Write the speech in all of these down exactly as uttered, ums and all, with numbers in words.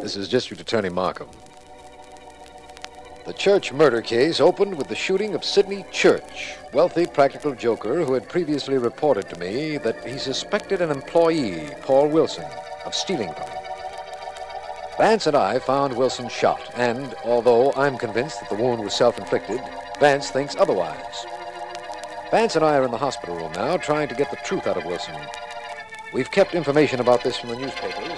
This is District Attorney Markham. The Church murder case opened with the shooting of Sidney Church, wealthy practical joker who had previously reported to me that he suspected an employee, Paul Wilson, of stealing from him. Vance and I found Wilson shot, and although I'm convinced that the wound was self-inflicted, Vance thinks otherwise. Vance and I are in the hospital room now, trying to get the truth out of Wilson. We've kept information about this from the newspapers.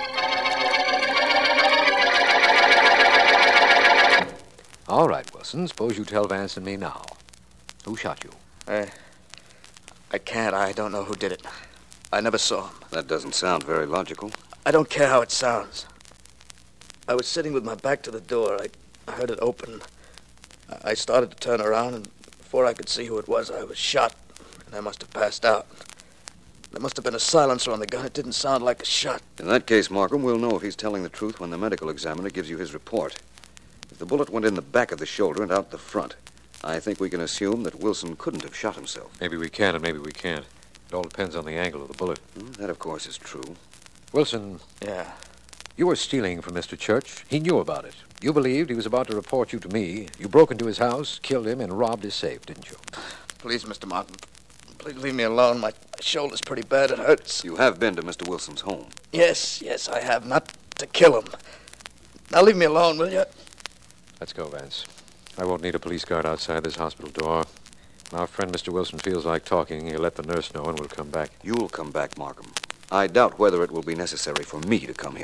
All right, Wilson, suppose you tell Vance and me now. Who shot you? I... I can't. I don't know who did it. I never saw him. That doesn't sound very logical. I don't care how it sounds. I was sitting with my back to the door. I, I heard it open. I started to turn around, and before I could see who it was, I was shot, and I must have passed out. There must have been a silencer on the gun. It didn't sound like a shot. In that case, Markham, we'll know if he's telling the truth when the medical examiner gives you his report. If the bullet went in the back of the shoulder and out the front, I think we can assume that Wilson couldn't have shot himself. Maybe we can and maybe we can't. It all depends on the angle of the bullet. Mm, that, of course, is true. Wilson. Yeah. You were stealing from Mister Church. He knew about it. You believed he was about to report you to me. You broke into his house, killed him, and robbed his safe, didn't you? Please, Mister Martin, please leave me alone. My shoulder's pretty bad. It hurts. You have been to Mister Wilson's home. Yes, yes, I have. Not to kill him. Now leave me alone, will you? Let's go, Vance. I won't need a police guard outside this hospital door. When our friend Mister Wilson feels like talking, he'll let the nurse know and we'll come back. You'll come back, Markham. I doubt whether it will be necessary for me to come here.